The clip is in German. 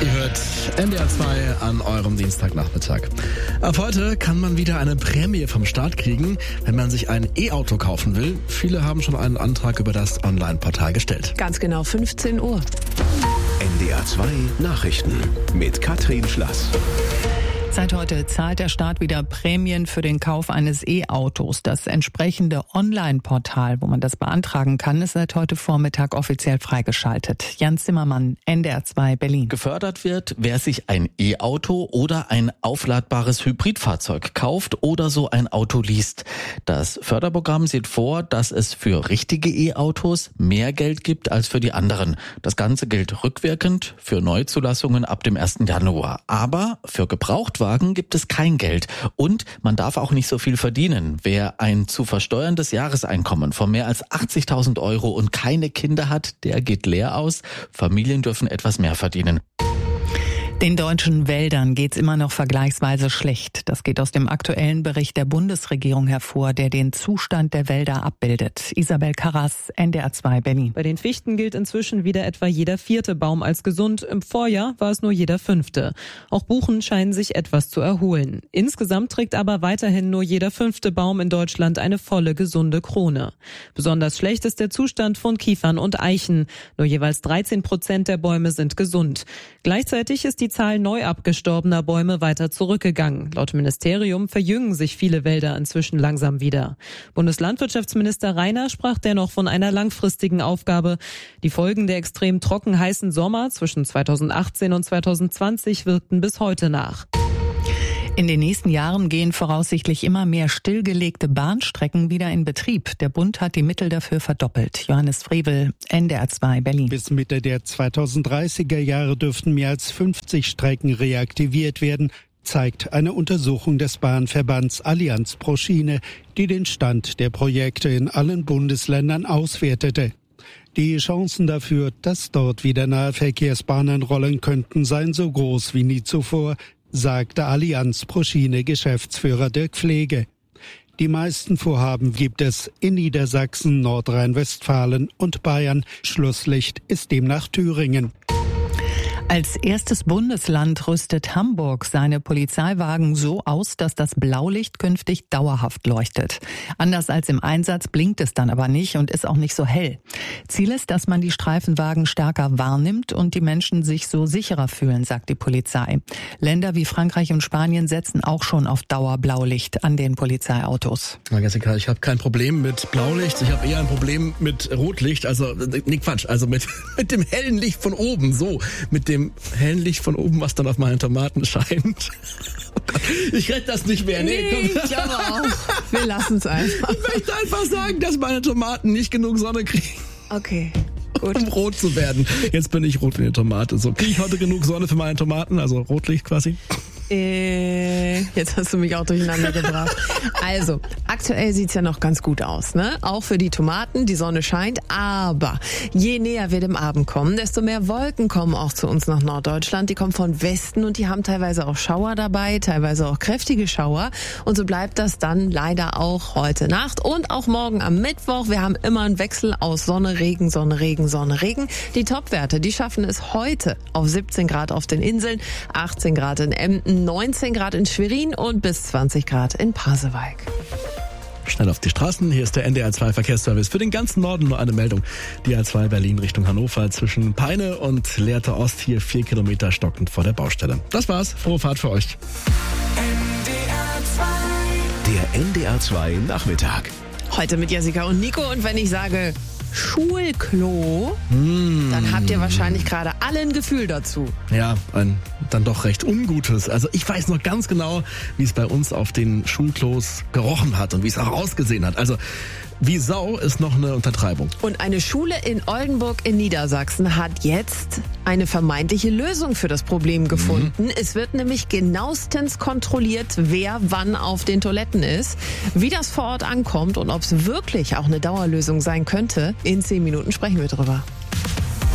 Ihr hört NDR 2 an eurem Dienstagnachmittag. Ab heute kann man wieder eine Prämie vom Staat kriegen, wenn man sich ein E-Auto kaufen will. Viele haben schon einen Antrag über das Online-Portal gestellt. Ganz genau 15 Uhr. NDR 2 Nachrichten mit Katrin Schlass. Seit heute zahlt der Staat wieder Prämien für den Kauf eines E-Autos. Das entsprechende Online-Portal, wo man das beantragen kann, ist seit heute Vormittag offiziell freigeschaltet. Jan Zimmermann, NDR 2 Berlin. Gefördert wird, wer sich ein E-Auto oder ein aufladbares Hybridfahrzeug kauft oder so ein Auto least. Das Förderprogramm sieht vor, dass es für richtige E-Autos mehr Geld gibt als für die anderen. Das Ganze gilt rückwirkend für Neuzulassungen ab dem 1. Januar. Aber für Gebrauchtwagen gibt es kein Geld und man darf auch nicht so viel verdienen. Wer ein zu versteuerndes Jahreseinkommen von mehr als 80.000 € und keine Kinder hat, der geht leer aus. Familien dürfen etwas mehr verdienen. Den deutschen Wäldern geht's immer noch vergleichsweise schlecht. Das geht aus dem aktuellen Bericht der Bundesregierung hervor, der den Zustand der Wälder abbildet. Isabel Karras, NDR 2 Berlin. Bei den Fichten gilt inzwischen wieder etwa jeder 4. Baum als gesund. Im Vorjahr war es nur jeder 5. Auch Buchen scheinen sich etwas zu erholen. Insgesamt trägt aber weiterhin nur jeder 5. Baum in Deutschland eine volle, gesunde Krone. Besonders schlecht ist der Zustand von Kiefern und Eichen. Nur jeweils 13% der Bäume sind gesund. Gleichzeitig ist die Zahl neu abgestorbener Bäume weiter zurückgegangen. Laut Ministerium verjüngen sich viele Wälder inzwischen langsam wieder. Bundeslandwirtschaftsminister Reiner sprach dennoch von einer langfristigen Aufgabe. Die Folgen der extrem trocken heißen Sommer zwischen 2018 und 2020 wirkten bis heute nach. In den nächsten Jahren gehen voraussichtlich immer mehr stillgelegte Bahnstrecken wieder in Betrieb. Der Bund hat die Mittel dafür verdoppelt. Johannes Frevel, NDR 2 Berlin. Bis Mitte der 2030er Jahre dürften mehr als 50 Strecken reaktiviert werden, zeigt eine Untersuchung des Bahnverbands Allianz pro Schiene, die den Stand der Projekte in allen Bundesländern auswertete. Die Chancen dafür, dass dort wieder Nahverkehrsbahnen rollen könnten, seien so groß wie nie zuvor, sagte Allianz pro Schiene Geschäftsführer Dirk Pflege. Die meisten Vorhaben gibt es in Niedersachsen, Nordrhein-Westfalen und Bayern. Schlusslicht ist demnach Thüringen. Als erstes Bundesland rüstet Hamburg seine Polizeiwagen so aus, dass das Blaulicht künftig dauerhaft leuchtet. Anders als im Einsatz blinkt es dann aber nicht und ist auch nicht so hell. Ziel ist, dass man die Streifenwagen stärker wahrnimmt und die Menschen sich so sicherer fühlen, sagt die Polizei. Länder wie Frankreich und Spanien setzen auch schon auf Dauerblaulicht an den Polizeiautos. Na Jessica, ich habe kein Problem mit Blaulicht, ich habe eher ein Problem mit Rotlicht, also mit dem hellen Licht von oben, so, mit dem hellen Licht von oben, was dann auf meinen Tomaten scheint. Oh Gott, ich rette das nicht mehr. Nee, komm. Ich aber auch. Wir lassen es einfach. Ich möchte einfach sagen, dass meine Tomaten nicht genug Sonne kriegen. Okay, gut. Um rot zu werden. Jetzt bin ich rot wie eine Tomate. So, kriege ich heute genug Sonne für meine Tomaten? Also Rotlicht quasi. Jetzt hast du mich auch durcheinander gebracht. Also, aktuell sieht's ja noch ganz gut aus, ne? Auch für die Tomaten, die Sonne scheint, aber je näher wir dem Abend kommen, desto mehr Wolken kommen auch zu uns nach Norddeutschland. Die kommen von Westen und die haben teilweise auch Schauer dabei, teilweise auch kräftige Schauer. Und so bleibt das dann leider auch heute Nacht und auch morgen am Mittwoch. Wir haben immer einen Wechsel aus Sonne, Regen, Sonne, Regen, Sonne, Regen. Die Topwerte, die schaffen es heute auf 17 Grad auf den Inseln, 18 Grad in Emden, 19 Grad in Schwerin und bis 20 Grad in Pasewalk. Schnell auf die Straßen. Hier ist der NDR 2 Verkehrsservice. Für den ganzen Norden nur eine Meldung. Die A2 Berlin Richtung Hannover zwischen Peine und Lehrte Ost. Hier 4 Kilometer stockend vor der Baustelle. Das war's. Frohe Fahrt für euch. Der NDR 2 Nachmittag. Heute mit Jessica und Nico. Und wenn ich sage Schulklo, dann habt ihr wahrscheinlich gerade alle ein Gefühl dazu. Ja, ein dann doch recht ungutes. Also ich weiß noch ganz genau, wie es bei uns auf den Schulklos gerochen hat und wie es auch ausgesehen hat. Also wie Sau ist noch eine Untertreibung. Und eine Schule in Oldenburg in Niedersachsen hat jetzt eine vermeintliche Lösung für das Problem gefunden. Es wird nämlich genauestens kontrolliert, wer wann auf den Toiletten ist, wie das vor Ort ankommt und ob es wirklich auch eine Dauerlösung sein könnte. In 10 Minuten sprechen wir drüber.